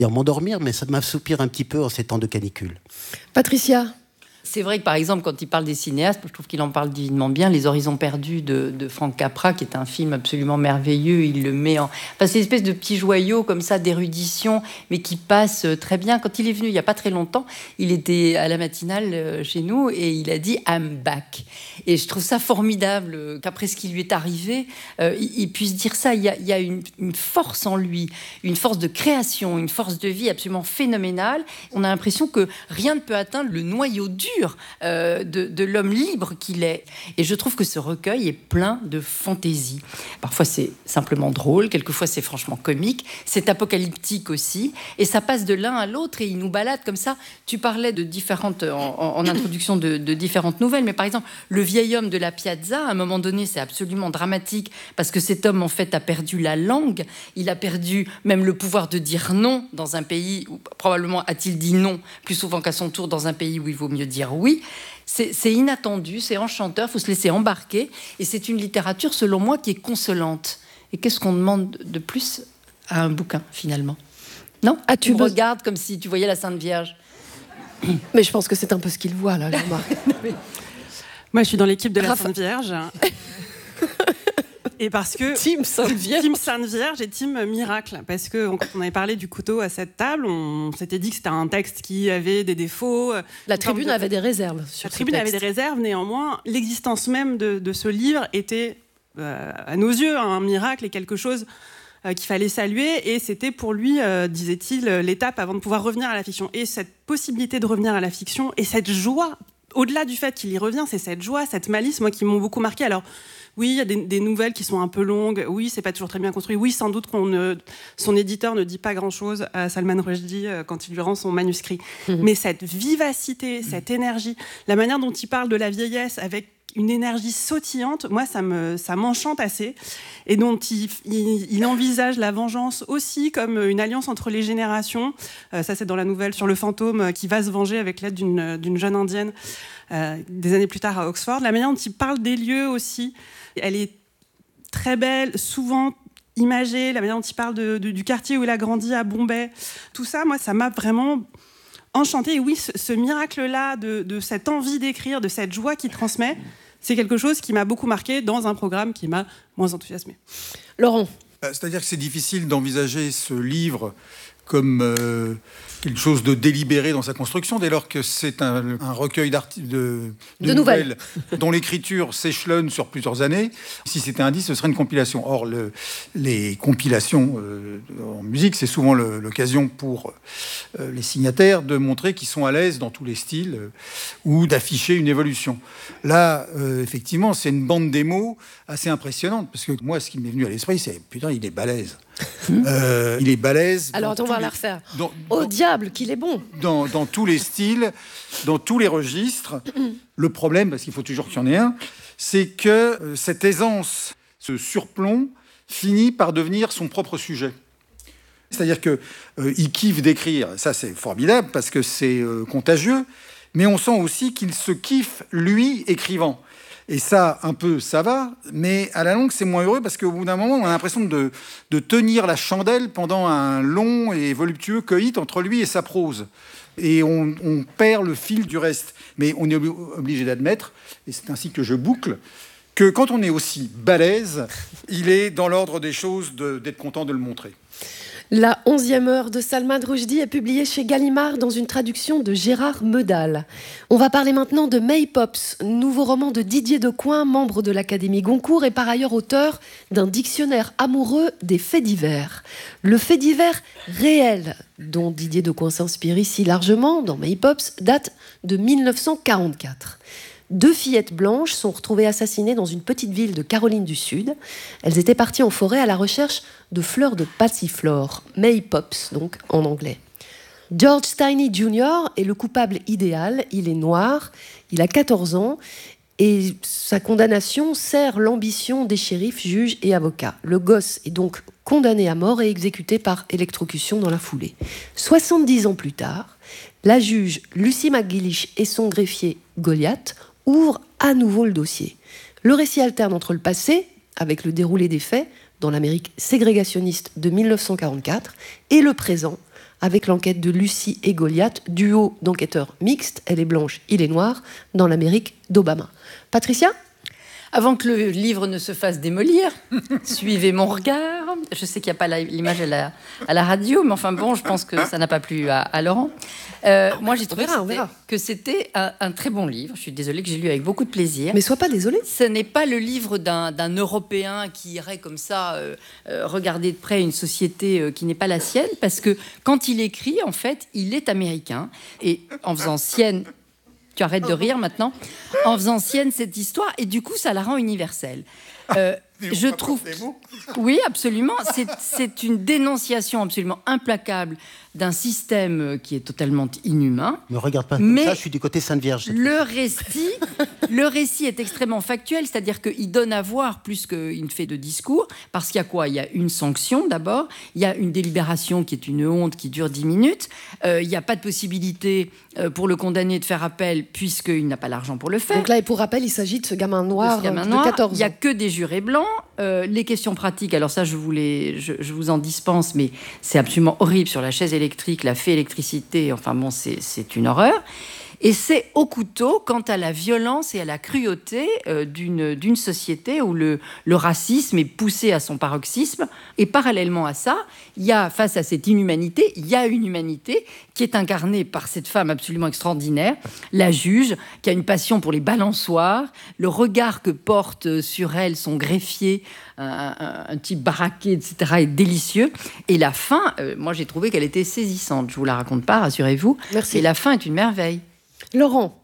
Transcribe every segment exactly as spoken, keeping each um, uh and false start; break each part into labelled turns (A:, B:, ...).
A: m'endormir, mais ça m'assoupir un petit peu en ces temps de canicule.
B: Patricia ?
C: C'est vrai que, par exemple, quand il parle des cinéastes, je trouve qu'il en parle divinement bien. Les Horizons perdus de, de Frank Capra, qui est un film absolument merveilleux. Il le met en... Enfin, c'est une espèce de petit joyau comme ça d'érudition, mais qui passe très bien. Quand il est venu, il n'y a pas très longtemps, il était à la matinale chez nous et il a dit « I'm back ». Et je trouve ça formidable qu'après ce qui lui est arrivé, euh, il, il puisse dire ça. Il y a, il y a une, une force en lui, une force de création, une force de vie absolument phénoménale. On a l'impression que rien ne peut atteindre le noyau dur Euh, de, de l'homme libre qu'il est. Et je trouve que ce recueil est plein de fantaisie. Parfois c'est simplement drôle, quelquefois c'est franchement comique, c'est apocalyptique aussi, et ça passe de l'un à l'autre et il nous balade comme ça. Tu parlais de différentes, en, en introduction de, de différentes nouvelles, mais par exemple Le vieil homme de la Piazza, à un moment donné c'est absolument dramatique parce que cet homme en fait a perdu la langue, il a perdu même le pouvoir de dire non dans un pays où probablement a-t-il dit non plus souvent qu'à son tour dans un pays où il vaut mieux dire oui. C'est, c'est inattendu, c'est enchanteur, il faut se laisser embarquer. Et c'est une littérature, selon moi, qui est consolante. Et qu'est-ce qu'on demande de plus à un bouquin, finalement ? Non ?
B: Ah, tu
C: me
B: veux...
C: regardes comme si tu voyais la Sainte Vierge.
B: Mais je pense que c'est un peu ce qu'il voit, là, Jean-Marc.
D: Moi, je suis dans l'équipe de la
B: Raphaël.
D: Sainte Vierge. Et parce que
B: Team Sainte Vierge.
D: Team Sainte Vierge et Team Miracle. Parce que quand on avait parlé du couteau à cette table, on s'était dit que c'était un texte qui avait des défauts.
B: La tribune de... avait des réserves sur
D: La tribune avait des réserves, néanmoins, l'existence même de, de ce livre était, euh, à nos yeux, un miracle et quelque chose euh, qu'il fallait saluer. Et c'était pour lui, euh, disait-il, l'étape avant de pouvoir revenir à la fiction. Et cette possibilité de revenir à la fiction et cette joie, au-delà du fait qu'il y revient, c'est cette joie, cette malice, moi, qui m'ont beaucoup marqué. Alors, oui, il y a des, des nouvelles qui sont un peu longues. Oui, c'est pas toujours très bien construit. Oui, sans doute qu'on ne, son éditeur ne dit pas grand-chose à Salman Rushdie quand il lui rend son manuscrit. Mmh. Mais cette vivacité, cette énergie, la manière dont il parle de la vieillesse avec une énergie sautillante, moi, ça, me, ça m'enchante assez. Et dont il, il, il envisage la vengeance aussi comme une alliance entre les générations. Euh, ça, c'est dans la nouvelle sur le fantôme qui va se venger avec l'aide d'une, d'une jeune indienne euh, des années plus tard à Oxford. La manière dont il parle des lieux aussi, elle est très belle, souvent imagée. La manière dont il parle de, de, du quartier où il a grandi à Bombay. Tout ça, moi, ça m'a vraiment enchantée. Et oui, ce, ce miracle-là de, de cette envie d'écrire, de cette joie qu'il transmet, c'est quelque chose qui m'a beaucoup marqué dans un programme qui m'a moins enthousiasmée.
B: Laurent ?
E: C'est-à-dire que c'est difficile d'envisager ce livre comme euh, quelque chose de délibéré dans sa construction, dès lors que c'est un, un recueil de, de,
B: de nouvelles, nouvelles
E: dont l'écriture s'échelonne sur plusieurs années. Si c'était un disque, ce serait une compilation. Or, le, les compilations euh, en musique, c'est souvent le, l'occasion pour euh, les signataires de montrer qu'ils sont à l'aise dans tous les styles euh, ou d'afficher une évolution. Là, euh, effectivement, c'est une bande démo assez impressionnante, parce que moi, ce qui m'est venu à l'esprit, c'est « putain, il est balèze ». Euh, il est balèze.
B: Alors, on va
E: les...
B: la refaire.
E: Dans,
B: Au
E: dans...
B: diable, qu'il est bon.
E: Dans, dans tous les styles, dans tous les registres. Le problème, parce qu'il faut toujours qu'il y en ait un, c'est que euh, cette aisance, ce surplomb, finit par devenir son propre sujet. C'est-à-dire qu'il euh, kiffe d'écrire. Ça, c'est formidable, parce que c'est euh, contagieux. Mais on sent aussi qu'il se kiffe, lui, écrivant. Et ça, un peu, ça va, mais à la longue, c'est moins heureux parce qu'au bout d'un moment, on a l'impression de, de tenir la chandelle pendant un long et voluptueux coït entre lui et sa prose. Et on, on perd le fil du reste. Mais on est obligé d'admettre, et c'est ainsi que je boucle, que quand on est aussi balèze, il est dans l'ordre des choses de, d'être content de le montrer.
B: La onzième heure de Salman Rushdie est publiée chez Gallimard dans une traduction de Gérard Meudal. On va parler maintenant de May Pops, nouveau roman de Didier Decoing, membre de l'Académie Goncourt et par ailleurs auteur d'un dictionnaire amoureux des faits divers. Le fait divers réel dont Didier Decoing s'inspire ici largement dans May Pops date de mille neuf cent quarante-quatre. Deux fillettes blanches sont retrouvées assassinées dans une petite ville de Caroline du Sud. Elles étaient parties en forêt à la recherche de fleurs de passiflore, May Pops donc en anglais. George Steiny junior est le coupable idéal. Il est noir, il a quatorze ans et sa condamnation sert l'ambition des shérifs, juges et avocats. Le gosse est donc condamné à mort et exécuté par électrocution dans la foulée. soixante-dix ans plus tard, la juge Lucy McGillish et son greffier Goliath ouvre à nouveau le dossier. Le récit alterne entre le passé, avec le déroulé des faits, dans l'Amérique ségrégationniste de mille neuf cent quarante-quatre, et le présent, avec l'enquête de Lucie et Goliath, duo d'enquêteurs mixtes, elle est blanche, il est noir, dans l'Amérique d'Obama. Patricia ?
C: Avant que le livre ne se fasse démolir, suivez mon regard. Je sais qu'il n'y a pas la, l'image à la, à la radio, mais enfin bon, je pense que ça n'a pas plu à, à Laurent. Euh, moi, j'ai trouvé
B: verra, que c'était,
C: que c'était un, un très bon livre. Je suis désolée que j'ai lu avec beaucoup de plaisir.
B: Mais sois pas désolée.
C: Ce n'est pas le livre d'un, d'un Européen qui irait comme ça euh, euh, regarder de près une société euh, qui n'est pas la sienne, parce que quand il écrit, en fait, il est américain. Et en faisant sienne... Tu arrêtes de rire maintenant. En faisant sienne cette histoire, et du coup, ça la rend universelle. Euh, je trouve... Oui, absolument. C'est, c'est une dénonciation absolument implacable d'un système qui est totalement inhumain.
A: Ne regarde pas
C: mais
A: ça, je suis du côté Sainte Vierge.
C: Le récit, le récit est extrêmement factuel, c'est-à-dire qu'il donne à voir plus qu'il ne fait de discours, parce qu'il y a quoi ? Il y a une sanction d'abord, il y a une délibération qui est une honte qui dure dix minutes, euh, il n'y a pas de possibilité euh, pour le condamné de faire appel puisqu'il n'a pas l'argent pour le faire.
B: Donc là, et pour rappel, il s'agit de ce gamin noir de, ce gamin noir. de quatorze ans.
C: Il n'y a que des jurés blancs. Euh, les questions pratiques, alors ça, je, voulais, je, je vous en dispense, mais c'est absolument horrible sur la chaise électrique, la fée électricité, enfin bon, c'est, c'est une horreur. Et c'est au couteau quant à la violence et à la cruauté euh, d'une, d'une société où le, le racisme est poussé à son paroxysme. Et parallèlement à ça, il y a, face à cette inhumanité, il y a une humanité qui est incarnée par cette femme absolument extraordinaire, la juge, qui a une passion pour les balançoires, le regard que porte sur elle son greffier, un, un, un type baraqué, et cetera, est délicieux. Et la fin, euh, moi j'ai trouvé qu'elle était saisissante. Je ne vous la raconte pas, rassurez-vous.
B: Merci.
C: Et la fin est une merveille.
B: Laurent.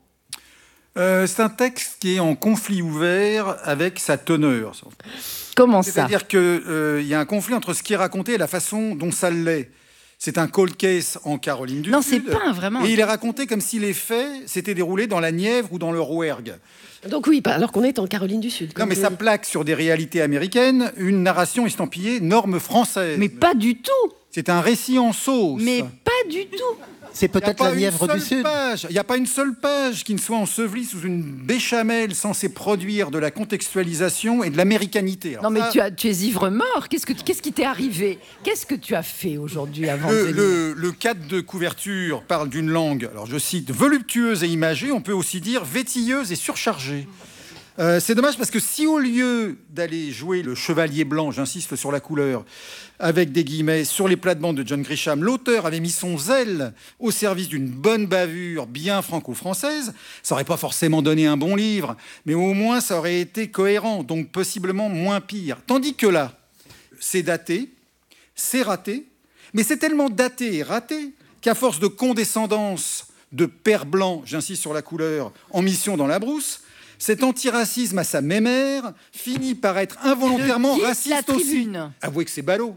E: Euh, c'est un texte qui est en conflit ouvert avec sa teneur.
C: Comment ça ?
E: C'est-à-dire qu'il euh, y a un conflit entre ce qui est raconté et la façon dont ça l'est. C'est un cold case en Caroline du
C: non,
E: Sud.
C: Non, c'est pas vraiment.
E: Et il est raconté comme si les faits s'étaient déroulés dans la Nièvre ou dans le Rouergue.
B: Donc oui, alors qu'on est en Caroline du Sud.
E: Non, mais ça plaque sur des réalités américaines une narration estampillée norme française.
C: Mais pas du tout.
E: C'est un récit en sauce.
C: Mais pas du tout.
A: C'est peut-être la Nièvre du Sud.
E: Il n'y a pas une seule page qui ne soit ensevelie sous une béchamel censée produire de la contextualisation et de l'américanité. Alors
C: non, mais
E: ça,
C: tu, as, tu es ivre-mort. Qu'est-ce, que, qu'est-ce qui t'est arrivé ? Qu'est-ce que tu as fait aujourd'hui avant
E: le,
C: de
E: le, le cadre de couverture parle d'une langue, alors je cite, voluptueuse et imagée, on peut aussi dire vétilleuse et surchargée. Euh, c'est dommage parce que si au lieu d'aller jouer le chevalier blanc, j'insiste sur la couleur, avec des guillemets, sur les plates-bandes de John Grisham, l'auteur avait mis son zèle au service d'une bonne bavure bien franco-française, ça n'aurait pas forcément donné un bon livre, mais au moins ça aurait été cohérent, donc possiblement moins pire. Tandis que là, c'est daté, c'est raté, mais c'est tellement daté et raté qu'à force de condescendance de père blanc, j'insiste sur la couleur, en mission dans la brousse, cet antiracisme à sa mémère finit par être involontairement raciste aussi. Avouez que c'est ballot.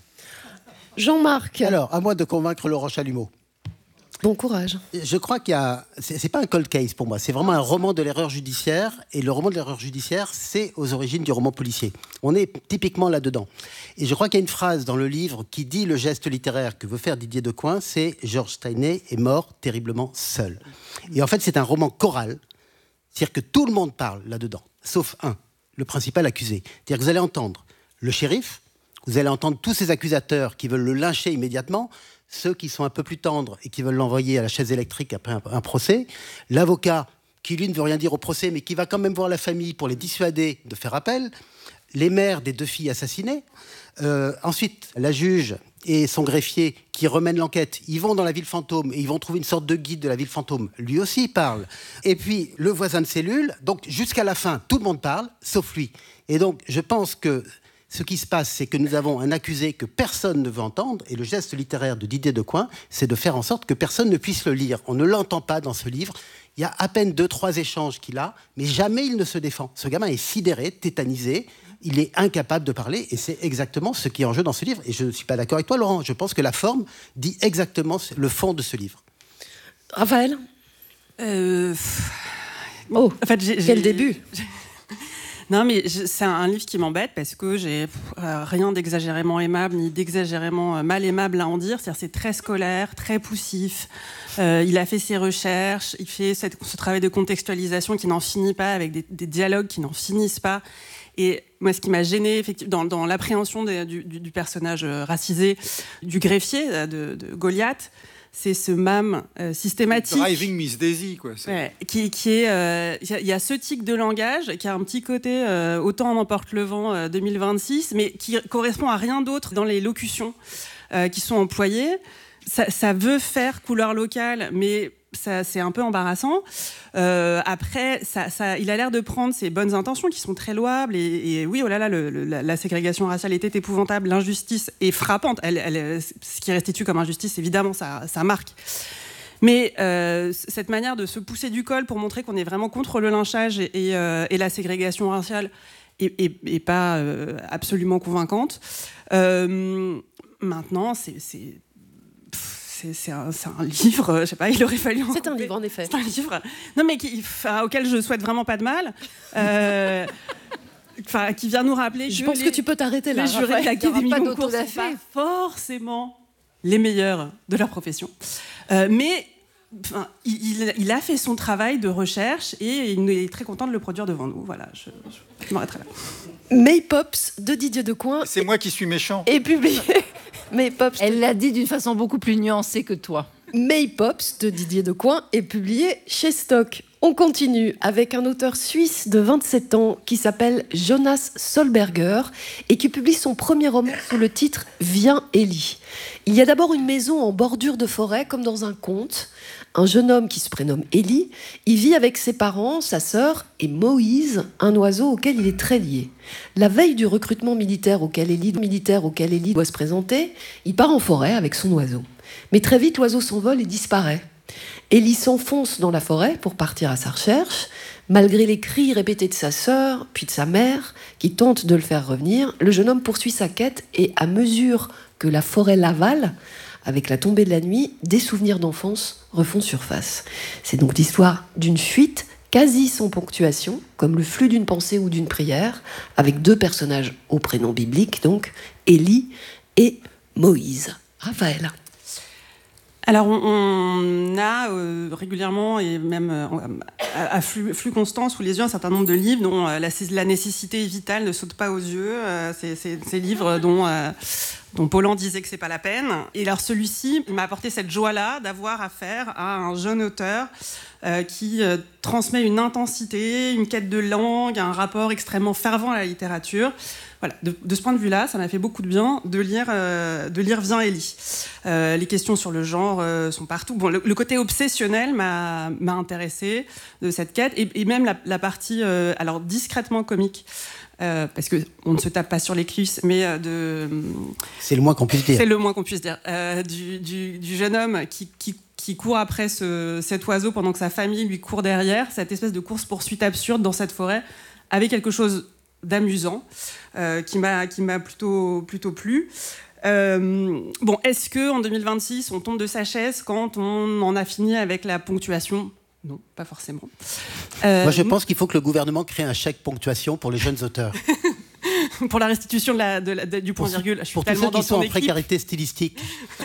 B: Jean-Marc.
A: Alors, à moi de convaincre Laurent Chalumeau.
B: Bon courage.
A: Je crois qu'il y a... C'est, c'est pas un cold case pour moi, c'est vraiment un roman de l'erreur judiciaire. Et le roman de l'erreur judiciaire, c'est aux origines du roman policier. On est typiquement là-dedans. Et je crois qu'il y a une phrase dans le livre qui dit le geste littéraire que veut faire Didier Decoing, c'est « Georges Steiney est mort terriblement seul ». Et en fait, c'est un roman choral. C'est-à-dire que tout le monde parle là-dedans, sauf un, le principal accusé. C'est-à-dire que vous allez entendre le shérif, vous allez entendre tous ces accusateurs qui veulent le lyncher immédiatement, ceux qui sont un peu plus tendres et qui veulent l'envoyer à la chaise électrique après un, un procès, l'avocat qui, lui, ne veut rien dire au procès, mais qui va quand même voir la famille pour les dissuader de faire appel, les mères des deux filles assassinées, euh, ensuite la juge et son greffier qui remènent l'enquête, ils vont dans la ville fantôme et ils vont trouver une sorte de guide de la ville fantôme. Lui aussi parle. Et puis, le voisin de cellule, donc jusqu'à la fin, tout le monde parle, sauf lui. Et donc, je pense que ce qui se passe, c'est que nous avons un accusé que personne ne veut entendre, et le geste littéraire de Didier Decoing, c'est de faire en sorte que personne ne puisse le lire. On ne l'entend pas dans ce livre. Il y a à peine deux, trois échanges qu'il a, mais jamais il ne se défend. Ce gamin est sidéré, tétanisé, il est incapable de parler, et c'est exactement ce qui est en jeu dans ce livre. Et je ne suis pas d'accord avec toi, Laurent. Je pense que la forme dit exactement le fond de ce livre.
B: Raphaël
D: euh...
B: Oh,
D: en fait, j'ai,
B: quel
D: j'ai...
B: début.
D: Non, mais je, c'est un livre qui m'embête parce que j'ai pff, euh, rien d'exagérément aimable ni d'exagérément euh, mal aimable à en dire. C'est-à-dire, c'est très scolaire, très poussif. Euh, il a fait ses recherches, il fait cette, ce travail de contextualisation qui n'en finit pas, avec des, des dialogues qui n'en finissent pas. Et moi, ce qui m'a gênée, effectivement, dans, dans l'appréhension des, du, du personnage racisé, du greffier, de, de Goliath, c'est ce mâme euh, systématique.
E: Driving Miss Daisy, quoi.
D: Ouais, qui, qui est, il euh, y, y a ce tic de langage qui a un petit côté euh, autant en emporte le vent euh, deux mille vingt-six, mais qui correspond à rien d'autre dans les locutions euh, qui sont employées. Ça, ça veut faire couleur locale, mais ça, c'est un peu embarrassant. Euh, après, ça, ça, il a l'air de prendre ses bonnes intentions qui sont très louables. Et, et oui, oh là là, le, le, la, la ségrégation raciale était épouvantable. L'injustice est frappante. Elle, elle, ce qui restitue comme injustice, évidemment, ça, ça marque. Mais euh, cette manière de se pousser du col pour montrer qu'on est vraiment contre le lynchage et, et, euh, et la ségrégation raciale est, est, est pas euh, absolument convaincante. Euh, maintenant, c'est... c'est C'est un, c'est un livre, je sais pas, il aurait fallu...
B: C'est un livre, en effet.
D: C'est un livre, non, mais qui, enfin, auquel je souhaite vraiment pas de mal, euh, enfin, qui vient nous rappeler
B: je
D: que...
B: Je pense
D: les,
B: que tu peux t'arrêter là.
D: Les jurés de l'Académie Goncourt ne sont pas
B: fait.
D: forcément les meilleurs de leur profession. Euh, mais enfin, il, il a fait son travail de recherche et il est très content de le produire devant nous. Voilà, je, je, je m'arrêterai là.
B: May Pops de Didier Decoing.
E: C'est moi qui suis méchant.
B: Est publié... May Pops.
C: Elle l'a dit d'une façon beaucoup plus nuancée que toi.
B: May Pops de Didier Decoing est publié chez Stock. On continue avec un auteur suisse de vingt-sept ans qui s'appelle Jonas Solberger et qui publie son premier roman sous le titre « Viens, Ellie ». Il y a d'abord une maison en bordure de forêt, comme dans un conte. Un jeune homme qui se prénomme Ellie, il vit avec ses parents, sa sœur et Moïse, un oiseau auquel il est très lié. La veille du recrutement militaire auquel Ellie, militaire auquel Ellie doit se présenter, il part en forêt avec son oiseau. Mais très vite, l'oiseau s'envole et disparaît. Ellie s'enfonce dans la forêt pour partir à sa recherche. Malgré les cris répétés de sa sœur, puis de sa mère, qui tentent de le faire revenir, le jeune homme poursuit sa quête et, à mesure que la forêt l'avale, avec la tombée de la nuit, des souvenirs d'enfance refont surface. C'est donc l'histoire d'une fuite quasi sans ponctuation, comme le flux d'une pensée ou d'une prière, avec deux personnages au prénom biblique, donc Ellie et Moïse. Raphaël.
D: Alors, on, on a euh, régulièrement et même euh, à, à flux, flux constant sous les yeux un certain nombre de livres dont euh, la, la nécessité vitale ne saute pas aux yeux. Euh, c'est, c'est, ces livres dont, euh, dont Paulan disait que c'est pas la peine. Et alors, celui-ci m'a apporté cette joie-là d'avoir affaire à un jeune auteur euh, qui euh, transmet une intensité, une quête de langue, un rapport extrêmement fervent à la littérature. Voilà, de, de ce point de vue-là, ça m'a fait beaucoup de bien de lire, euh, de lire Viens, Ellie. Euh, les questions sur le genre euh, sont partout. Bon, le, le côté obsessionnel m'a, m'a intéressé de cette quête, et, et même la, la partie, euh, alors discrètement comique, euh, parce qu'on ne se tape pas sur les cuisses, mais euh, de...
A: C'est le moins qu'on puisse dire.
D: C'est le moins qu'on puisse dire. Euh, du, du, du jeune homme qui... qui qui court après ce, cet oiseau pendant que sa famille lui court derrière, cette espèce de course-poursuite absurde dans cette forêt, avec quelque chose d'amusant, euh, qui m'a, qui m'a plutôt, plutôt plu. Euh, bon, est-ce qu'en deux mille vingt-six, on tombe de sa chaise quand on en a fini avec la ponctuation ? Non, pas forcément. Euh,
A: Moi, je pense qu'il faut que le gouvernement crée un chèque ponctuation pour les jeunes auteurs.
D: Pour la restitution de la, de la, de, du point-virgule. Je suis
A: pour tous
D: tellement
A: ceux
D: dans
A: qui sont
D: ton
A: en
D: équipe.
A: précarité stylistique.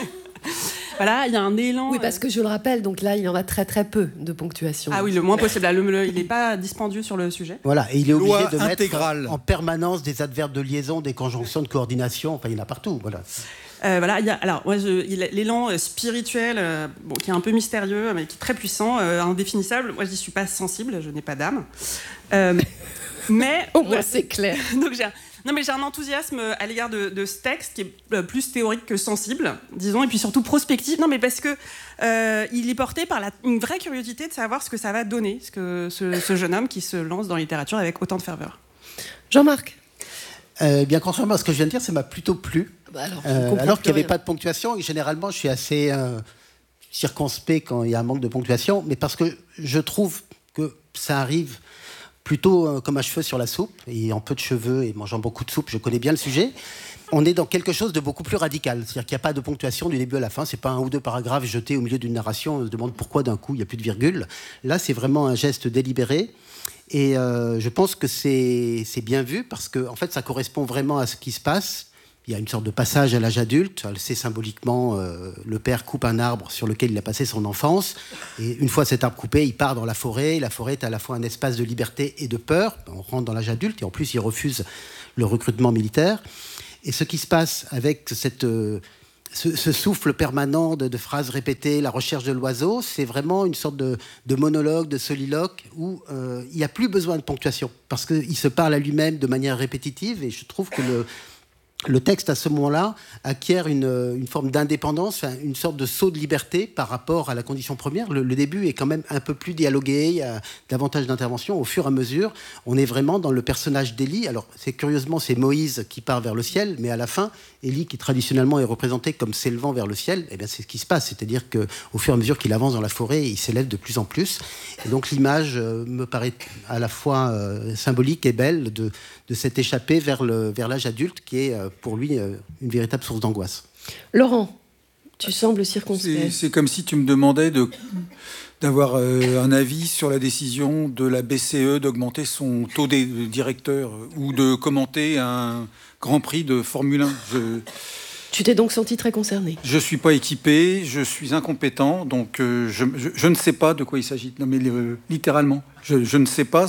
D: Voilà, il y a un élan.
B: Oui, parce que je le rappelle, donc là, il y en a très très peu de ponctuation.
D: Ah oui, le moins possible. Là, le, le, il n'est pas dispendieux sur le sujet.
A: Voilà, et il est obligé
E: Loi
A: de mettre
E: intégrale.
A: en permanence des adverbes de liaison, des conjonctions de coordination. Enfin, il y en a partout. Voilà.
D: Euh, voilà, il y a, alors, moi, je, il, l'élan spirituel, euh, bon, qui est un peu mystérieux, mais qui est très puissant, euh, indéfinissable. Moi, je n'y suis pas sensible, je n'ai pas d'âme. Euh, mais
B: Au moins, c'est clair.
D: Donc, j'ai, non, mais j'ai un enthousiasme à l'égard de, de ce texte qui est plus théorique que sensible, disons, et puis surtout prospectif. Non, mais parce que euh, il est porté par la, une vraie curiosité de savoir ce que ça va donner, ce, que, ce, ce jeune homme qui se lance dans la littérature avec autant de ferveur.
B: Jean-Marc.
A: Euh, bien contrairement à ce que je viens de dire, ça m'a plutôt plu.
B: Bah alors,
A: euh, alors qu'il n'y avait pas de ponctuation. Et généralement, je suis assez euh, circonspect quand il y a un manque de ponctuation, mais parce que je trouve que ça arrive plutôt euh, comme un cheveu sur la soupe, et en peu de cheveux et mangeant beaucoup de soupe, je connais bien le sujet. On est dans quelque chose de beaucoup plus radical. C'est-à-dire qu'il n'y a pas de ponctuation du début à la fin. C'est pas un ou deux paragraphes jetés au milieu d'une narration. On se demande pourquoi d'un coup il n'y a plus de virgule. Là, c'est vraiment un geste délibéré. Et euh, je pense que c'est, c'est bien vu parce que en fait, ça correspond vraiment à ce qui se passe. il y a une sorte de passage à l'âge adulte. C'est symboliquement, euh, le père coupe un arbre sur lequel il a passé son enfance. Et une fois cet arbre coupé, il part dans la forêt. La forêt est à la fois un espace de liberté et de peur. On rentre dans l'âge adulte et en plus, il refuse le recrutement militaire. Et ce qui se passe avec cette, euh, ce, ce souffle permanent de, de phrases répétées, la recherche de l'oiseau, c'est vraiment une sorte de, de monologue, de soliloque où euh, il n'y a plus besoin de ponctuation parce qu'il se parle à lui-même de manière répétitive. Et je trouve que le... Le texte, à ce moment-là, acquiert une, une forme d'indépendance, une sorte de saut de liberté par rapport à la condition première. Le, le début est quand même un peu plus dialogué, il y a davantage d'interventions. Au fur et à mesure, on est vraiment dans le personnage d'Élie. Alors, c'est, curieusement, c'est Moïse qui part vers le ciel, mais à la fin, Élie, qui traditionnellement est représenté comme s'élevant vers le ciel, eh bien, c'est ce qui se passe. C'est-à-dire qu'au fur et à mesure qu'il avance dans la forêt, il s'élève de plus en plus. Et donc, l'image euh, me paraît à la fois euh, symbolique et belle de, de cette échappée vers, le, vers l'âge adulte qui est... Euh, pour lui, une véritable source d'angoisse.
B: Laurent, tu sembles circonspect.
E: C'est, c'est comme si tu me demandais de, d'avoir euh, un avis sur la décision de la B C E d'augmenter son taux de directeur ou de commenter un Grand Prix de Formule un. Je,
B: tu t'es donc senti très concerné.
E: Je ne suis pas équipé, je suis incompétent, donc euh, je, je, je ne sais pas de quoi il s'agit. Non, mais euh, littéralement, je, je ne sais pas...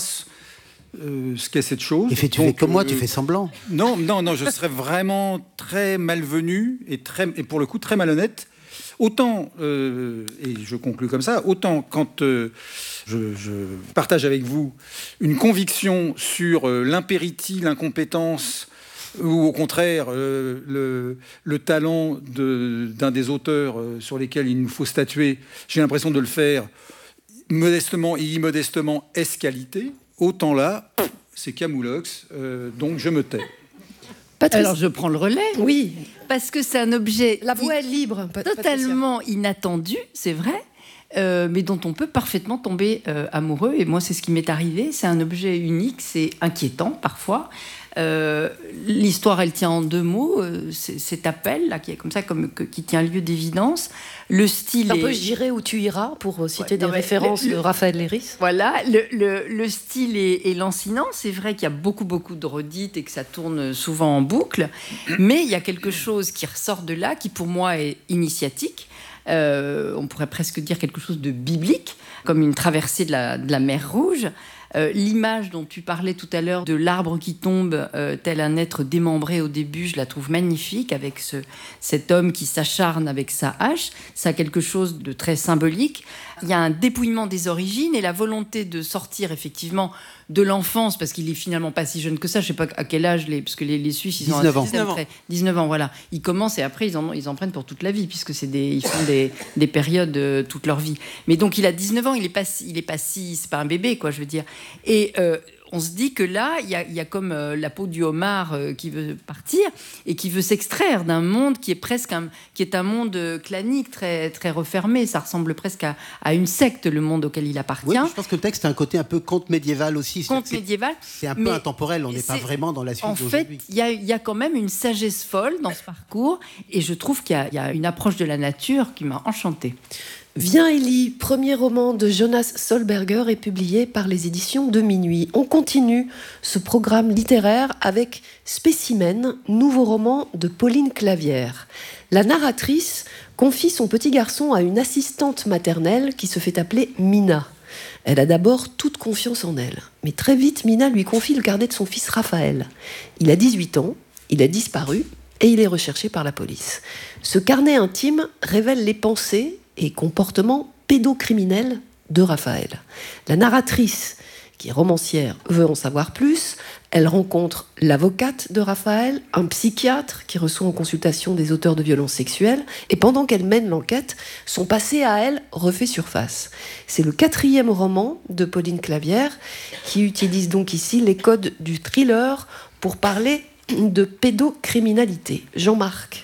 E: Euh, ce qu'est cette chose.
A: Et fait, tu
E: donc,
A: fais comme moi,
E: euh,
A: tu fais semblant.
E: Non, non, non, je serais vraiment très malvenu et, très, et pour le coup très malhonnête. Autant, euh, et je conclus comme ça, autant quand euh, je, je partage avec vous une conviction sur euh, l'impéritie, l'incompétence, ou au contraire euh, le, le talent de, d'un des auteurs euh, sur lesquels il nous faut statuer, j'ai l'impression de le faire modestement et immodestement ès-qualité. Autant là, c'est Camoulox, euh, donc je me tais.
C: Patrice. Alors je prends le relais.
B: Oui.
C: Parce que c'est un objet...
B: La voix est libre.
C: Totalement Patricia. Inattendu, c'est vrai, euh, mais dont on peut parfaitement tomber euh, amoureux. Et moi, c'est ce qui m'est arrivé. C'est un objet unique, c'est inquiétant parfois. Euh, l'histoire, elle tient en deux mots. Euh, c'est, cet appel là, qui est comme ça, comme que, qui tient lieu d'évidence. Le style.
B: Un
C: est...
B: peu J'irai où tu iras pour citer ouais, des
C: non,
B: références
C: le,
B: de Raphaël Léris.
C: Voilà, le, le, le style est, est lancinant. C'est vrai qu'il y a beaucoup beaucoup de redites et que ça tourne souvent en boucle, mais il y a quelque chose qui ressort de là, qui pour moi est initiatique. Euh, on pourrait presque dire quelque chose de biblique, comme une traversée de la, de la mer Rouge. Euh, l'image dont tu parlais tout à l'heure de l'arbre qui tombe euh, tel un être démembré au début, je la trouve magnifique, avec ce, cet homme qui s'acharne avec sa hache. Ça a quelque chose de très symbolique. Il y a un dépouillement des origines et la volonté de sortir effectivement de l'enfance, parce qu'il est finalement pas si jeune que ça. Je sais pas à quel âge, les, parce que les, les Suisses, ils ont
A: dix-neuf
C: un
A: ans.
C: système très... dix-neuf ans, voilà. Ils commencent et après, ils en, ils en prennent pour toute la vie, puisque c'est des, ils font des, des périodes euh, toute leur vie. Mais donc, il a dix-neuf ans, il est pas, il est pas si... C'est pas un bébé, quoi, je veux dire. Et... Euh, on se dit que là, il y a, y a comme euh, la peau du homard euh, qui veut partir et qui veut s'extraire d'un monde qui est presque un, qui est un monde clanique, très, très refermé. Ça ressemble presque à, à une secte, le monde auquel il appartient.
A: Oui, je pense que le texte a un côté un peu conte médiéval aussi.
C: Conte
A: c'est,
C: médiéval.
A: C'est un peu intemporel, on n'est pas vraiment dans la suite
C: en
A: d'aujourd'hui.
C: En fait, il y a, y a quand même une sagesse folle dans ce parcours et je trouve qu'il y a, y a une approche de la nature qui m'a enchantée.
B: Viens Élie, premier roman de Jonas Solberger est publié par les éditions de Minuit. On continue ce programme littéraire avec Spécimen, nouveau roman de Pauline Clavière. La narratrice confie son petit garçon à une assistante maternelle qui se fait appeler Mina. Elle a d'abord toute confiance en elle. Mais très vite, Mina lui confie le carnet de son fils Raphaël. Il a dix-huit ans, il a disparu et il est recherché par la police. Ce carnet intime révèle les pensées et comportements pédocriminels de Raphaël. La narratrice, qui est romancière, veut en savoir plus. Elle rencontre l'avocate de Raphaël, un psychiatre qui reçoit en consultation des auteurs de violences sexuelles. Et pendant qu'elle mène l'enquête, son passé à elle refait surface. C'est le quatrième roman de Pauline Clavière qui utilise donc ici les codes du thriller pour parler de pédocriminalité. Jean-Marc.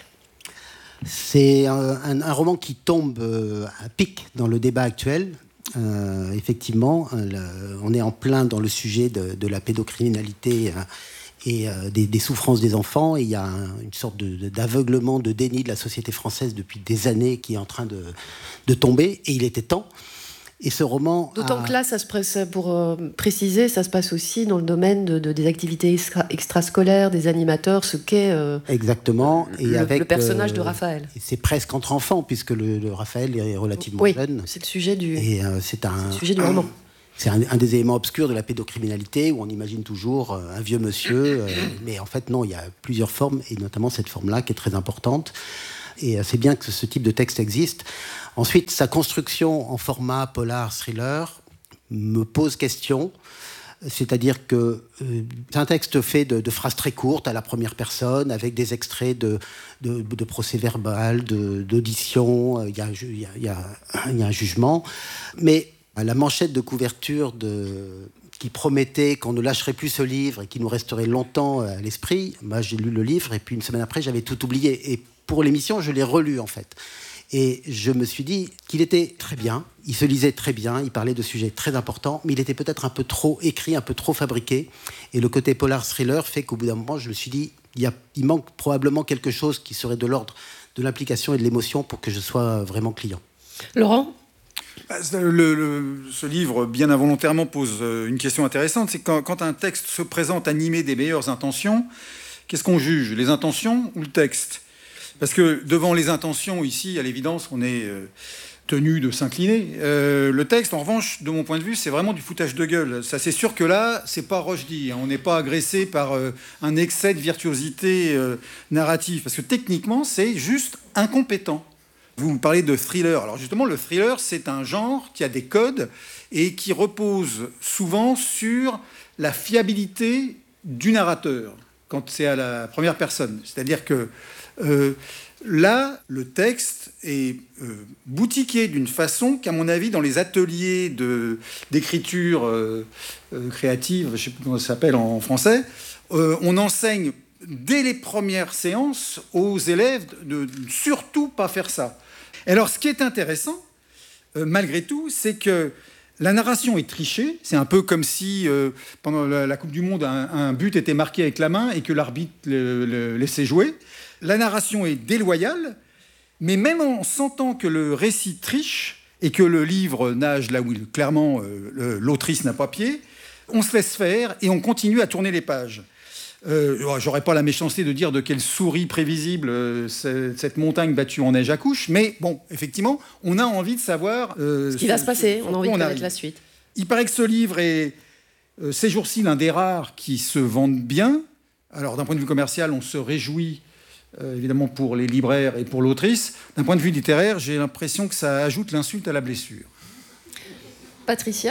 A: C'est un, un, un roman qui tombe euh, à pic dans le débat actuel. Euh, effectivement, le, on est en plein dans le sujet de, de la pédocriminalité euh, et euh, des, des souffrances des enfants. Et il y a un, une sorte de, de, d'aveuglement, de déni de la société française depuis des années qui est en train de, de tomber. Et il était temps. Et ce roman...
B: D'autant
A: a...
B: que là, ça se presse, pour euh, préciser, ça se passe aussi dans le domaine de, de, des activités extra, extrascolaires, des animateurs, ce qu'est euh,
A: Exactement.
B: Et le, avec, le personnage euh, de Raphaël.
A: C'est presque entre enfants, puisque le, le Raphaël est relativement
B: oui,
A: jeune.
B: C'est le sujet du,
A: et, euh, c'est un,
B: c'est le sujet du roman.
A: C'est un, un des éléments obscurs de la pédocriminalité, où on imagine toujours euh, un vieux monsieur, euh, mais en fait non, il y a plusieurs formes, et notamment cette forme-là qui est très importante. Et euh, c'est bien que ce type de texte existe. Ensuite, sa construction en format polar thriller me pose question. C'est-à-dire que euh, c'est un texte fait de, de phrases très courtes à la première personne, avec des extraits de, de, de procès-verbal, de, d'audition. Il y a, il y a, il y a, il y a un jugement. Mais la manchette de couverture de, qui promettait qu'on ne lâcherait plus ce livre et qui nous resterait longtemps à l'esprit, moi, j'ai lu le livre et puis une semaine après, j'avais tout oublié. Et pour l'émission, je l'ai relu en fait. Et je me suis dit qu'il était très bien, il se lisait très bien, il parlait de sujets très importants, mais il était peut-être un peu trop écrit, un peu trop fabriqué. Et le côté polar thriller fait qu'au bout d'un moment, je me suis dit, il, y a, il manque probablement quelque chose qui serait de l'ordre de l'implication et de l'émotion pour que je sois vraiment client.
B: Laurent ?
E: Le, le, ce livre, bien involontairement, pose une question intéressante. C'est quand, quand un texte se présente animé des meilleures intentions, qu'est-ce qu'on juge ? Les intentions ou le texte ? Parce que devant les intentions, ici, à l'évidence, on est euh, tenu de s'incliner. Euh, le texte, en revanche, de mon point de vue, c'est vraiment du foutage de gueule. Ça, c'est sûr que là, c'est pas Rushdie. Hein. On n'est pas agressé par euh, un excès de virtuosité euh, narrative. Parce que techniquement, c'est juste incompétent. Vous me parlez de thriller. Alors justement, le thriller, c'est un genre qui a des codes et qui repose souvent sur la fiabilité du narrateur quand c'est à la première personne. C'est-à-dire que euh, là, le texte est euh, boutiqué d'une façon qu'à mon avis, dans les ateliers de, d'écriture euh, euh, créative, je ne sais plus comment ça s'appelle en français, euh, on enseigne dès les premières séances aux élèves de, de surtout pas faire ça. Alors, ce qui est intéressant, euh, malgré tout, c'est que la narration est trichée. C'est un peu comme si, euh, pendant la, la Coupe du Monde, un, un but était marqué avec la main et que l'arbitre le, le laissait jouer. La narration est déloyale, mais même en sentant que le récit triche et que le livre nage là où, il, clairement, euh, l'autrice n'a pas pied, on se laisse faire et on continue à tourner les pages. Euh, j'aurais pas la méchanceté de dire de quelle souris prévisible euh, cette montagne battue en neige accouche, mais bon, effectivement, on a envie de savoir euh,
B: ce qui ce, va se passer, on a envie de connaître la suite.
E: Il paraît que ce livre est, euh, ces jours-ci, l'un des rares qui se vendent bien. Alors, d'un point de vue commercial, on se réjouit, euh, évidemment, pour les libraires et pour l'autrice. D'un point de vue littéraire, j'ai l'impression que ça ajoute l'insulte à la blessure.
B: Patricia ?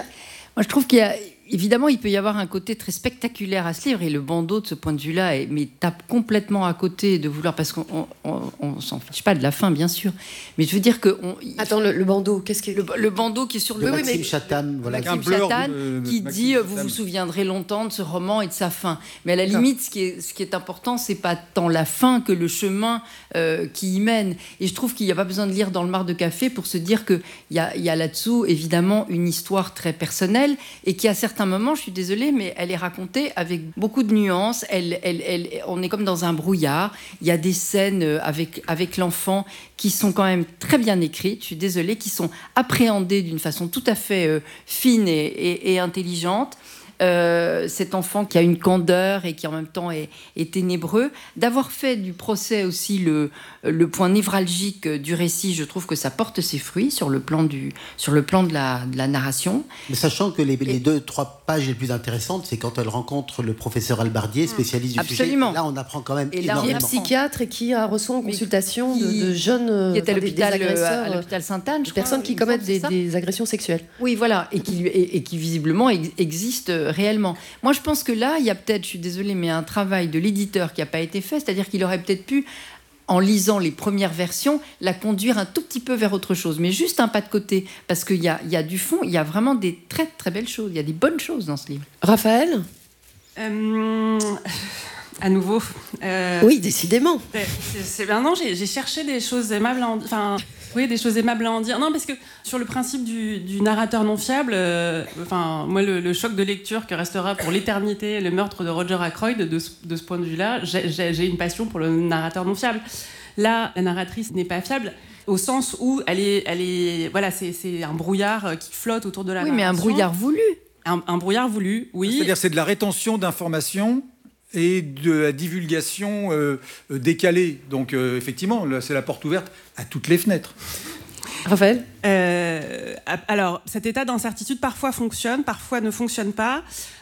C: Moi, je trouve qu'il y a... Évidemment, il peut y avoir un côté très spectaculaire à ce livre, et le bandeau, de ce point de vue-là, est, mais tape complètement à côté de vouloir... Parce qu'on ne s'en fiche pas de la fin, bien sûr. Mais je veux dire que... On,
B: Attends, le, le bandeau, qu'est-ce que...
C: Le, le bandeau qui est sur le...
A: De oui, Maxime mais... Chatham, voilà.
C: Maxime Chatham, de, de, qui de dit, vous vous souviendrez longtemps de ce roman et de sa fin. Mais à la limite, ce qui est, ce qui est important, c'est pas tant la fin que le chemin euh, qui y mène. Et je trouve qu'il n'y a pas besoin de lire dans le Mar de Café pour se dire qu'il y a, y a là-dessous, évidemment, une histoire très personnelle, et qui, à certains moments, je suis désolée, mais elle est racontée avec beaucoup de nuances. Elle, elle, elle, on est comme dans un brouillard. Il y a des scènes avec, avec l'enfant qui sont quand même très bien écrites, je suis désolée, qui sont appréhendées d'une façon tout à fait euh, fine et, et, et intelligente. Euh, cet enfant qui a une candeur et qui en même temps est, est ténébreux, d'avoir fait du procès aussi le, le point névralgique du récit, je trouve que ça porte ses fruits sur le plan, du, sur le plan de, la, de la narration.
A: Mais sachant que les, et... les deux, trois pages les plus intéressantes, c'est quand elle rencontre le professeur Albardier, spécialiste mmh. du
C: Absolument.
A: sujet. Là, on apprend quand même
B: et
A: énormément.
B: Qui est psychiatre et qui a reçu en consultation
C: qui,
B: de, de jeunes
C: qui est à
B: des,
C: l'hôpital,
B: des agresseurs,
C: à l'hôpital Sainte-Anne, je
B: personnes
C: crois,
B: qui commettent des, des agressions sexuelles.
C: Oui, voilà, et qui, et, et qui visiblement ex- existent réellement. Moi, je pense que là, il y a peut-être, je suis désolée, mais un travail de l'éditeur qui n'a pas été fait, c'est-à-dire qu'il aurait peut-être pu, en lisant les premières versions, la conduire un tout petit peu vers autre chose, mais juste un pas de côté, parce qu'il y a, il y a du fond, il y a vraiment des très très belles choses, il y a des bonnes choses dans ce livre.
B: Raphaël ?
D: euh, À nouveau.
B: Euh, oui, décidément.
D: C'est, c'est, c'est, ben non, j'ai, j'ai cherché des choses aimables à en, enfin, oui, des choses aimables à en dire. Non, parce que sur le principe du, du narrateur non fiable, euh, enfin, moi, le, le choc de lecture que restera pour l'éternité le meurtre de Roger Ackroyd, de ce, de ce point de vue-là, j'ai, j'ai, j'ai une passion pour le narrateur non fiable. Là, la narratrice n'est pas fiable. au sens où elle est, elle est, voilà, c'est, c'est un brouillard qui flotte autour de la
C: Oui,
D: narration.
C: mais un brouillard voulu.
D: Un, un brouillard voulu, oui.
E: C'est-à-dire c'est de la rétention d'informations et de la divulgation euh, décalée. Donc euh, effectivement, là, c'est la porte ouverte à toutes les fenêtres.
B: Raphaël ?
D: euh, Alors, cet état d'incertitude parfois fonctionne, parfois ne fonctionne pas.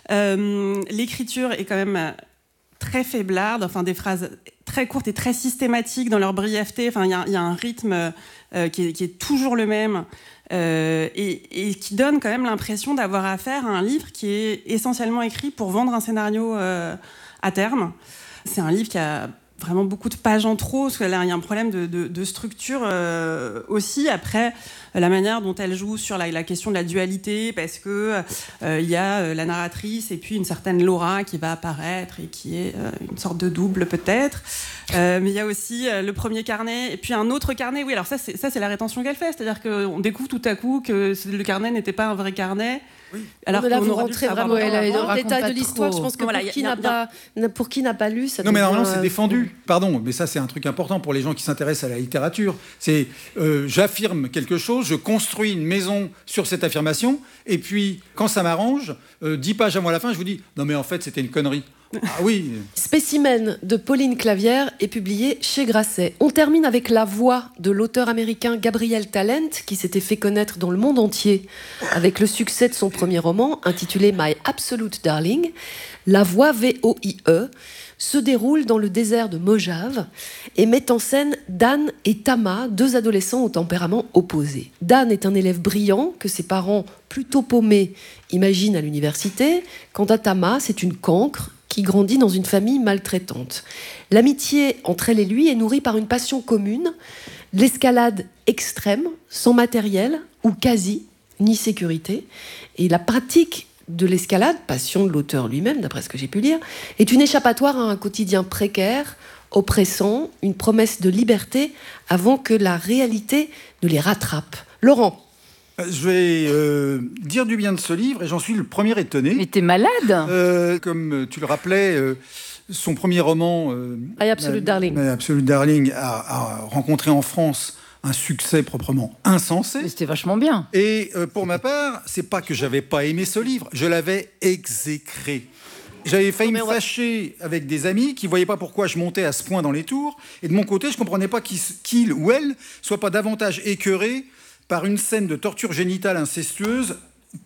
D: Euh, l'écriture est quand même très faiblarde, enfin des phrases très courtes et très systématiques dans leur brièveté. Enfin, il y, y a un rythme euh, qui, est, qui est toujours le même. Euh, et, et qui donne quand même l'impression d'avoir affaire à un livre qui est essentiellement écrit pour vendre un scénario euh, à terme. C'est un livre qui a vraiment beaucoup de pages en trop, parce que là, il y a un problème de, de, de structure euh, aussi. Après, la manière dont elle joue sur la, la question de la dualité, parce que euh, il y a la narratrice et puis une certaine Laura qui va apparaître et qui est euh, une sorte de double peut-être. Euh, mais il y a aussi euh, le premier carnet et puis un autre carnet. Oui, alors ça, c'est, ça, c'est la rétention qu'elle fait, c'est-à-dire qu'on découvre tout à coup que le carnet n'était pas un vrai carnet.
B: Oui. Alors là, vous rentrez vraiment
C: ouais, là,
B: dans le détail de l'histoire.
C: trop.
B: Je pense que
D: voilà,
B: pour,
D: y a,
B: qui
D: y a,
B: n'a pas, pour qui n'a pas lu, ça
E: non, mais normalement,
B: devient,
E: c'est défendu. Pardon, mais ça, c'est un truc important pour les gens qui s'intéressent à la littérature. C'est euh, j'affirme quelque chose, je construis une maison sur cette affirmation, et puis, quand ça m'arrange, euh, dix pages avant la fin, je vous dis non, mais en fait, c'était une connerie. Ah oui.
B: Spécimen de Pauline Clavière est publié chez Grasset. On termine avec la voix de l'auteur américain Gabriel Talent, qui s'était fait connaître dans le monde entier avec le succès de son premier roman intitulé My Absolute Darling. La voix, V O I E, se déroule dans le désert de Mojave et met en scène Dan et Tama, deux adolescents au tempérament opposé. Dan est un élève brillant que ses parents, plutôt paumés, imaginent à l'université. Quant à Tama, c'est une cancre qui grandit dans une famille maltraitante. L'amitié entre elle et lui est nourrie par une passion commune, l'escalade extrême, sans matériel ou quasi, ni sécurité. Et la pratique de l'escalade, passion de l'auteur lui-même, d'après ce que j'ai pu lire, est une échappatoire à un quotidien précaire, oppressant, une promesse de liberté avant que la réalité ne les rattrape. Laurent ?
E: Je vais euh, dire du bien de ce livre, et j'en suis le premier étonné.
C: Mais t'es malade
E: euh, Comme tu le rappelais, euh, son premier roman, euh,
B: My Absolute Darling,
E: My Absolute Darling a, a rencontré en France un succès proprement insensé.
C: Mais c'était vachement bien.
E: Et euh, pour ma part, c'est pas que j'avais pas aimé ce livre, je l'avais exécré. J'avais failli me fâcher avec des amis qui ne voyaient pas pourquoi je montais à ce point dans les tours. Et de mon côté, je ne comprenais pas qu'il, qu'il ou elle soit pas davantage écœuré par une scène de torture génitale incestueuse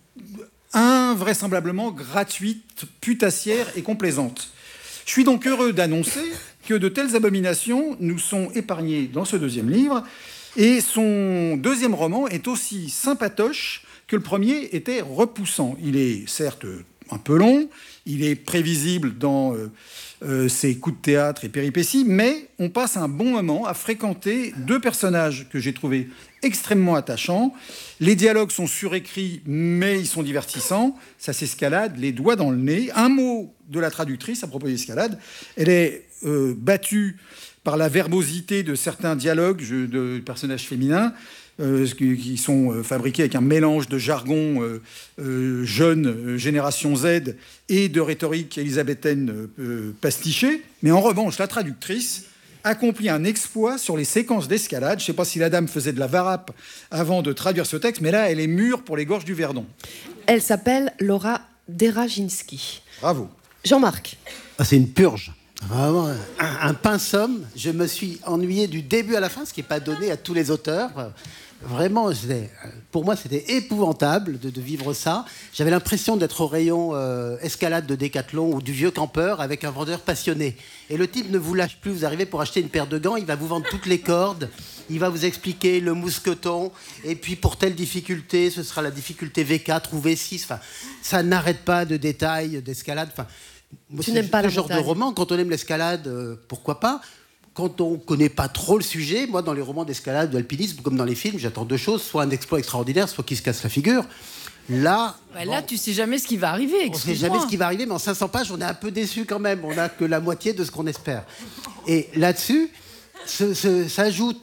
E: invraisemblablement gratuite, putassière et complaisante. Je suis donc heureux d'annoncer que de telles abominations nous sont épargnées dans ce deuxième livre, et son deuxième roman est aussi sympatoche que le premier était repoussant. Il est certes un peu long, il est prévisible dans euh, euh, ses coups de théâtre et péripéties, mais on passe un bon moment à fréquenter deux personnages que j'ai trouvés extrêmement attachants. Les dialogues sont surécrits, mais ils sont divertissants. Ça s'escalade, les doigts dans le nez. Un mot de la traductrice à propos d'escalade. Elle est euh, battue par la verbosité de certains dialogues de personnages féminins, Euh, qui sont euh, fabriqués avec un mélange de jargon euh, euh, jeune, euh, génération Z, et de rhétorique élisabéthaine euh, pastichée. Mais en revanche, la traductrice accomplit un exploit sur les séquences d'escalade. Je ne sais pas si la dame faisait de la varap avant de traduire ce texte, mais là, elle est mûre pour les gorges du Verdon.
B: Elle s'appelle Laura Deraginski.
E: Bravo.
B: Jean-Marc.
A: Ah, c'est une purge. Vraiment, un, un pinceum. Je me suis ennuyé du début à la fin, ce qui n'est pas donné à tous les auteurs. Vraiment, pour moi, c'était épouvantable de, de vivre ça. J'avais l'impression d'être au rayon euh, escalade de Décathlon ou du vieux campeur avec un vendeur passionné. Et le type ne vous lâche plus. Vous arrivez pour acheter une paire de gants, il va vous vendre toutes les cordes, il va vous expliquer le mousqueton, et puis pour telle difficulté, ce sera la difficulté V quatre ou V six. Enfin, ça n'arrête pas de détails, d'escalade. Enfin, moi,
B: tu n'aimes pas
A: le
B: la
A: genre
B: montagne.
A: de roman, quand on aime l'escalade, euh, pourquoi pas. Quand on ne connaît pas trop le sujet, moi, dans les romans d'escalade, d'alpinisme, comme dans les films, j'attends deux choses, soit un exploit extraordinaire, soit qu'il se casse la figure. Là,
C: bah là bon, tu sais jamais ce qui va arriver.
A: On ne sait jamais ce qui va arriver, mais en cinq cents pages, on est un peu déçu quand même. On n'a que la moitié de ce qu'on espère. Et là-dessus, se, se, s'ajoute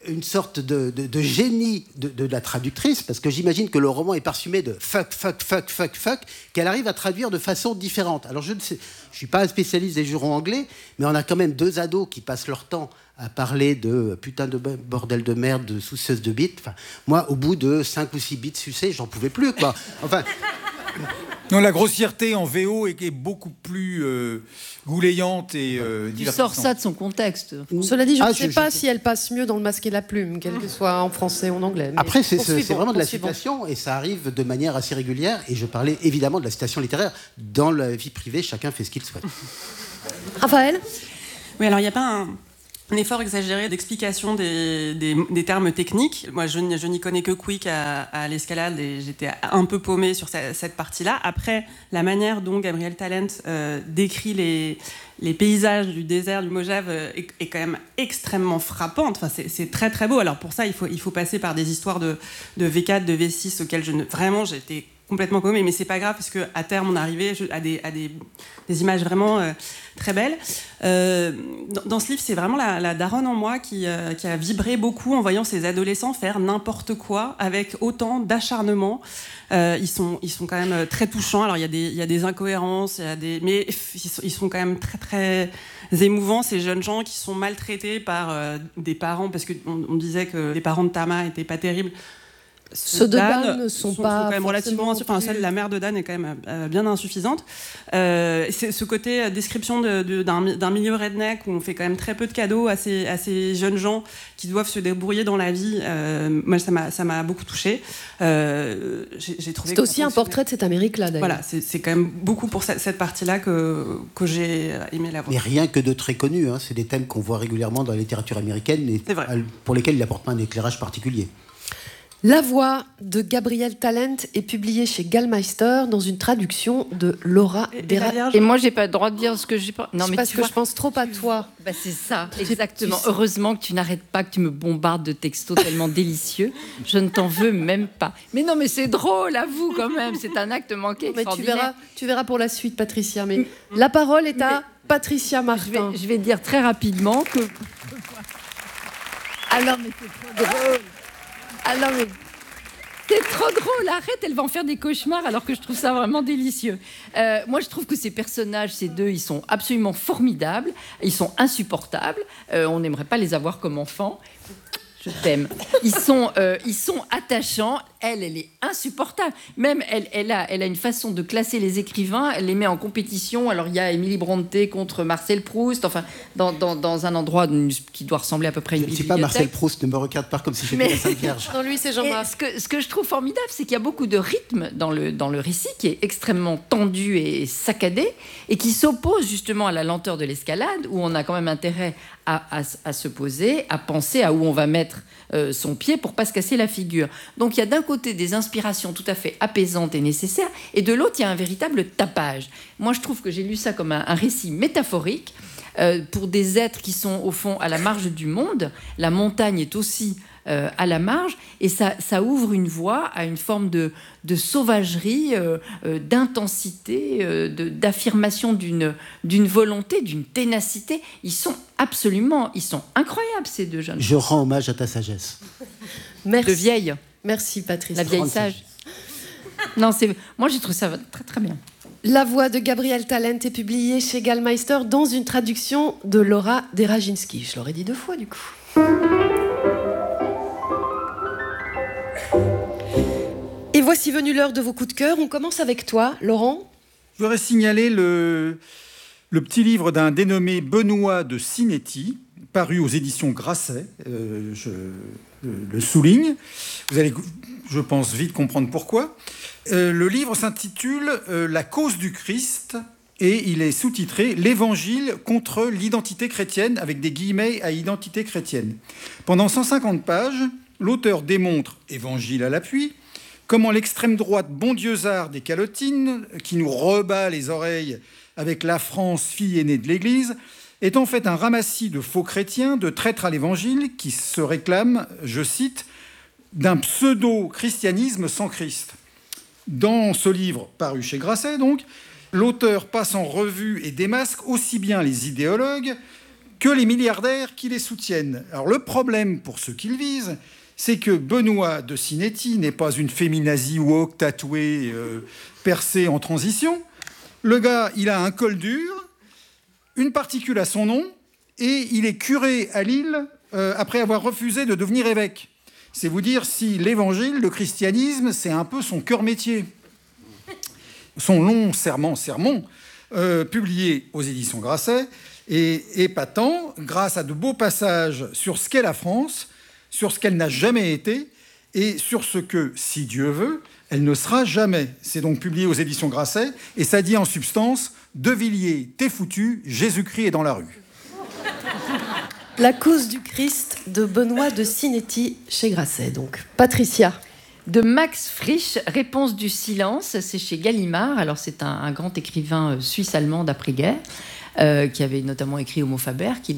A: une sorte de, de, de génie de, de la traductrice, parce que j'imagine que le roman est parsemé de fuck, fuck, fuck, fuck, fuck, qu'elle arrive à traduire de façon différente. Alors je ne sais, je suis pas un spécialiste des jurons anglais, mais on a quand même deux ados qui passent leur temps à parler de putain de bordel de merde, de soucieuse de bite. Enfin, moi, au bout de cinq ou six bits sucés, j'en pouvais plus, quoi. Enfin...
E: Non, la grossièreté en V O est, est beaucoup plus euh, goulayante et euh,
C: Tu sors ça de son contexte.
B: Cela dit, je
A: Ah,
B: ne sais
A: je-
B: pas
A: je-
B: si elle passe mieux dans Le Masque et la Plume, quel que soit en français ou en anglais. Mais
A: Après, c'est, c'est,
B: poursuivons,
A: c'est vraiment de la
B: poursuivons.
A: citation, et ça arrive de manière assez régulière, et je parlais évidemment de la citation littéraire. Dans la vie privée, chacun fait ce qu'il souhaite.
B: Raphaël ?
D: Oui, alors il n'y a pas un, un effort exagéré d'explication des, des, des termes techniques. Moi, je, n'y- je n'y connais que Quick à, à l'escalade et j'étais un peu paumée sur cette, cette partie-là. Après, la manière dont Gabriel Talent euh, décrit les, les paysages du désert du Mojave euh, est, est quand même extrêmement frappante. Enfin, c'est, c'est très très beau. Alors pour ça, il faut, il faut passer par des histoires de, de V quatre, de V six auxquelles je ne... Vraiment, j'étais complètement paumée, mais c'est pas grave parce qu'à terme, on arrivait à des, à des, des images vraiment euh, très belles. Euh, dans, dans ce livre, c'est vraiment la, la daronne en moi qui, euh, qui a vibré beaucoup en voyant ces adolescents faire n'importe quoi avec autant d'acharnement. Euh, ils, sont, ils sont quand même très touchants. Alors, il y a des, il y a des incohérences, il y a des, mais ils sont, ils sont quand même très, très émouvants, ces jeunes gens qui sont maltraités par euh, des parents, parce qu'on on disait que les parents de Tama n'étaient pas terribles.
B: Ceux de Dan ne sont pas
D: quand même relativement
B: forcément
D: enfin, celle de la mère de Dan est quand même euh, bien insuffisante. Euh, c'est ce côté euh, description de, de, d'un, d'un milieu redneck où on fait quand même très peu de cadeaux à ces, à ces jeunes gens qui doivent se débrouiller dans la vie. Euh, moi, ça m'a, ça m'a beaucoup touchée. Euh, j'ai, j'ai trouvé
B: C'est
D: que
B: aussi
D: ça
B: un portrait de cette Amérique-là, d'ailleurs.
D: Voilà, c'est, c'est quand même beaucoup pour cette, cette partie-là que, que j'ai aimé la voir.
A: Mais rien que de très connus, hein. C'est des thèmes qu'on voit régulièrement dans la littérature américaine, et
D: C'est vrai.
A: pour lesquels il n'apporte pas un éclairage particulier.
B: La voix de Gabriel Talent est publiée chez Gallmeister dans une traduction de Laura
D: Et- et
B: Dera.
D: la Vierge
C: Et moi, j'ai pas le droit de dire ce que j'ai pas. Non,
B: C'est
C: mais
B: parce
C: tu
B: que
C: vois,
B: je pense trop à toi.
C: bah, c'est ça,
B: Tu-
C: exactement.
B: tu-
C: Heureusement que tu n'arrêtes pas, que tu me bombardes de textos tellement délicieux. Je ne t'en veux même pas. Mais non, mais c'est drôle, avoue quand même. C'est un acte manqué
B: Mais tu
C: extraordinaire.
B: verras, tu verras pour la suite, Patricia. Mais la parole est à Patricia
C: Je
B: Martin.
C: vais, je vais dire très rapidement que. Alors, mais c'est trop drôle. Alors, mais. C'est trop drôle, arrête, elle va en faire des cauchemars alors que je trouve ça vraiment délicieux. Euh, moi, je trouve que ces personnages, ces deux, ils sont absolument formidables, ils sont insupportables, euh, on n'aimerait pas les avoir comme enfants. Je t'aime. Ils sont, euh, ils sont attachants. Elle, elle est insupportable. Même, elle, elle, a, elle a une façon de classer les écrivains. Elle les met en compétition. Alors, il y a Émilie Brontë contre Marcel Proust. Enfin, dans, dans, dans un endroit qui doit ressembler à peu près à une
A: Je ne suis
C: bibliothèque.
A: pas Marcel Proust, ne me regarde pas comme si j'étais
C: Mais-
A: la Sainte Vierge.
B: Non, lui, c'est
C: Et
B: Jean-Marc.
C: ce que, ce que je trouve formidable, c'est qu'il y a beaucoup de rythme dans le, dans le récit qui est extrêmement tendu et saccadé et qui s'oppose justement à la lenteur de l'escalade où on a quand même intérêt à, à, à se poser, à penser à où on va mettre euh, son pied pour pas se casser la figure. Donc il y a d'un côté des inspirations tout à fait apaisantes et nécessaires et de l'autre il y a un véritable tapage. Moi je trouve que j'ai lu ça comme un, un récit métaphorique euh, pour des êtres qui sont au fond à la marge du monde. La montagne est aussi Euh, à la marge, et ça, ça ouvre une voie à une forme de, de sauvagerie, euh, euh, d'intensité, euh, de, d'affirmation d'une, d'une volonté, d'une ténacité. Ils sont absolument, ils sont incroyables, ces deux jeunes.
A: Je rends hommage à ta sagesse.
B: Merci.
C: De vieille,
B: Merci, Patricia.
C: la vieille
A: Grande
C: sage. Non, c'est, moi j'ai trouvé ça très très bien.
B: La voix de Gabriel Talent est publiée chez Gallmeister dans une traduction de Laura Deraginski. Je l'aurais dit deux fois, du coup. Et voici venue l'heure de vos coups de cœur. On commence avec toi, Laurent.
E: Je voudrais signaler le, le petit livre d'un dénommé Benoît de Sinetti, paru aux éditions Grasset. Euh, je euh, le souligne. Vous allez, je pense, vite comprendre pourquoi. Euh, le livre s'intitule euh, « La cause du Christ » et il est sous-titré « L'Évangile contre l'identité chrétienne » avec des guillemets à identité chrétienne. Pendant cent cinquante pages, l'auteur démontre, évangile à l'appui, comment l'extrême droite bondieusarde des calotines, qui nous rebat les oreilles avec la France, fille aînée de l'Église, est en fait un ramassis de faux chrétiens, de traîtres à l'Évangile, qui se réclament, je cite, d'un pseudo-christianisme sans Christ. Dans ce livre, paru chez Grasset donc, l'auteur passe en revue et démasque aussi bien les idéologues que les milliardaires qui les soutiennent. Alors le problème pour ceux qui le visent, c'est que Benoît de Sinetti n'est pas une féminazie woke tatouée, euh, percée en transition. Le gars, il a un col dur, une particule à son nom, et il est curé à Lille euh, après avoir refusé de devenir évêque. C'est vous dire si l'évangile, le christianisme, c'est un peu son cœur métier. Son long serment, sermon, euh, publié aux éditions Grasset, est épatant grâce à de beaux passages sur ce qu'est la France, sur ce qu'elle n'a jamais été, et sur ce que, si Dieu veut, elle ne sera jamais. C'est donc publié aux éditions Grasset, et ça dit en substance « De Villiers, t'es foutu, Jésus-Christ est dans la rue ».
B: La cause du Christ de Benoît de Sinetti chez Grasset. Donc, Patricia.
C: De Max Frisch, Réponse du silence, c'est chez Gallimard. Alors c'est un, un grand écrivain suisse-allemand d'après-guerre, euh, qui avait notamment écrit Homo Faber, qui